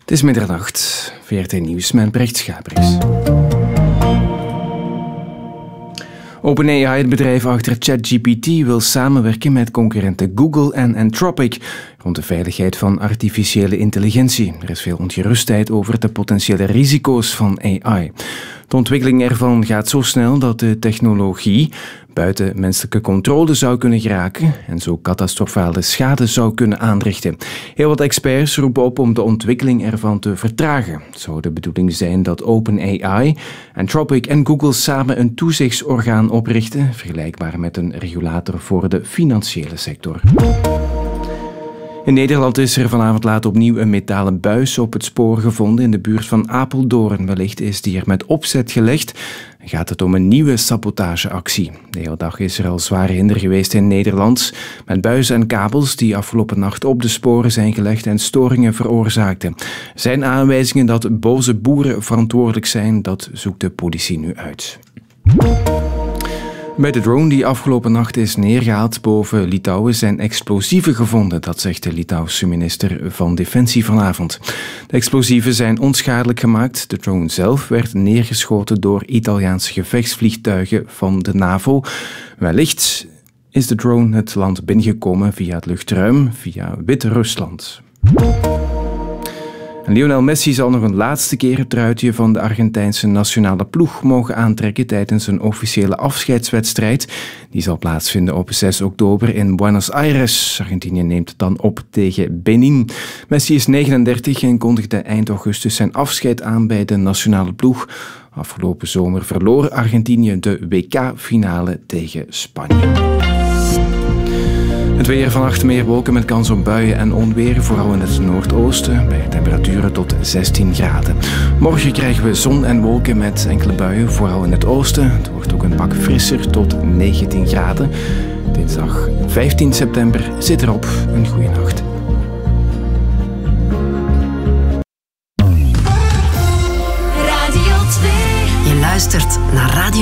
Het is middernacht. VRT Nieuws met Brecht Schaaprijs. OpenAI, het bedrijf achter ChatGPT, wil samenwerken met concurrenten Google en Anthropic rond de veiligheid van artificiële intelligentie. Er is veel ongerustheid over de potentiële risico's van AI. De ontwikkeling ervan gaat zo snel dat de technologie buiten menselijke controle zou kunnen geraken en zo catastrofale schade zou kunnen aanrichten. Heel wat experts roepen op om de ontwikkeling ervan te vertragen. Het zou de bedoeling zijn dat OpenAI, Anthropic en Google samen een toezichtsorgaan oprichten, vergelijkbaar met een regulator voor de financiële sector. In Nederland is er vanavond laat opnieuw een metalen buis op het spoor gevonden in de buurt van Apeldoorn. Wellicht is die er met opzet gelegd en gaat het om een nieuwe sabotageactie. De hele dag is er al zware hinder geweest in Nederland, met buizen en kabels die afgelopen nacht op de sporen zijn gelegd en storingen veroorzaakten. Er zijn aanwijzingen dat boze boeren verantwoordelijk zijn, dat zoekt de politie nu uit. Bij de drone die afgelopen nacht is neergehaald boven Litouwen zijn explosieven gevonden, dat zegt de Litouwse minister van Defensie vanavond. De explosieven zijn onschadelijk gemaakt. De drone zelf werd neergeschoten door Italiaanse gevechtsvliegtuigen van de NAVO. Wellicht is de drone het land binnengekomen via het luchtruim, via Wit-Rusland. Lionel Messi zal nog een laatste keer het truitje van de Argentijnse nationale ploeg mogen aantrekken tijdens een officiële afscheidswedstrijd. Die zal plaatsvinden op 6 oktober in Buenos Aires. Argentinië neemt het dan op tegen Benin. Messi is 39 en kondigde eind augustus zijn afscheid aan bij de nationale ploeg. Afgelopen zomer verloor Argentinië de WK-finale tegen Spanje. Het weer: vannacht meer wolken met kans op buien en onweer, vooral in het noordoosten, bij temperaturen tot 16 graden. Morgen krijgen we zon en wolken met enkele buien, vooral in het oosten. Het wordt ook een pak frisser tot 19 graden. Dinsdag 15 september zit erop. Een goede nacht. Radio 2. Je luistert naar Radio